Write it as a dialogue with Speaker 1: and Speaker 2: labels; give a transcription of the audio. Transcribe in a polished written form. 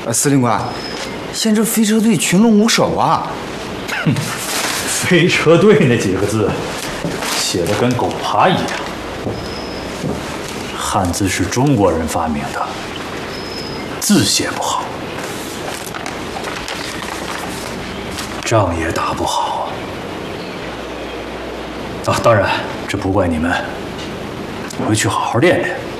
Speaker 1: 司令官，现这飞车队群龙无首啊！
Speaker 2: 哼，飞车队那几个字写的跟狗爬一样。汉字是中国人发明的，字写不好，仗也打不好。啊，当然这不怪你们，回去好好练练。